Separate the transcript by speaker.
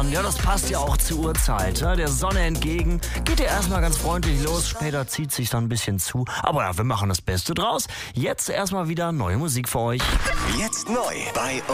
Speaker 1: Ja, das passt ja auch zur Uhrzeit. Ja? Der Sonne entgegen. Geht ja erstmal ganz freundlich los. Später zieht sich dann ein bisschen zu. Aber ja, wir machen das Beste draus. Jetzt erstmal wieder neue Musik für euch.
Speaker 2: Jetzt neu bei